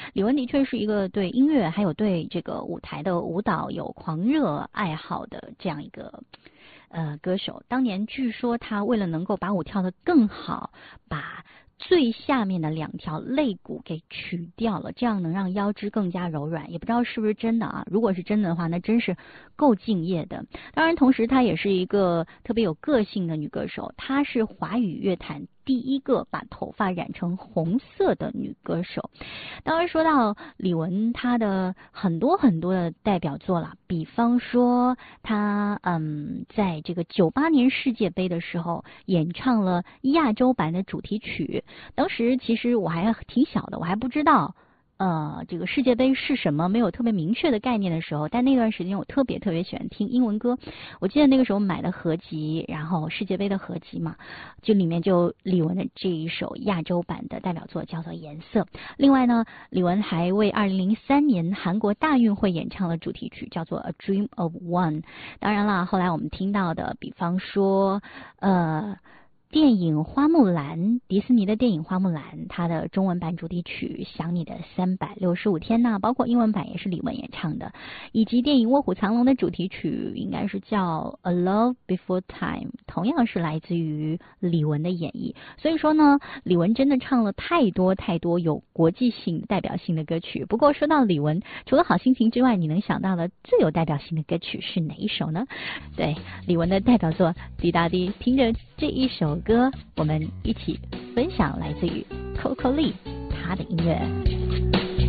李玟的确是一个对音乐还有对这个舞台的舞蹈有狂热爱好的这样一个歌手。当年据说他为了能够把舞跳得更好，把最下面的2条肋骨给取掉了，这样能让腰肢更加柔软。也不知道是不是真的啊？如果是真的话，那真是够敬业的。当然，同时她也是一个特别有个性的女歌手，她是华语乐坛第一个把头发染成红色的女歌手。当然说到李玟，她的很多的代表作啦，比方说她在这个98年世界杯的时候演唱了亚洲版的主题曲。当时其实我还挺小的，我还不知道这个世界杯是什么，没有特别明确的概念的时候，但那段时间我特别喜欢听英文歌。我记得那个时候买的合集，然后世界杯的合集嘛，就里面就李玟的这一首亚洲版的代表作叫做《颜色》。另外呢，李玟还为2003年韩国大运会演唱了主题曲，叫做《A Dream of One》。当然了，后来我们听到的，比方说电影《花木兰》，迪士尼的电影《花木兰》，它的中文版主题曲《想你的365天》呐，包括英文版也是李玟演唱的，以及电影《卧虎藏龙》的主题曲应该是叫《A Love Before Time》，同样是来自于李玟的演绎。所以说呢，李玟真的唱了太多有国际性代表性的歌曲。不过说到李玟，除了好心情之外，你能想到的最有代表性的歌曲是哪一首呢？对，李玟的代表作《滴答滴》，听着这一首歌，我们一起分享来自于 Coco Lee 她的音乐。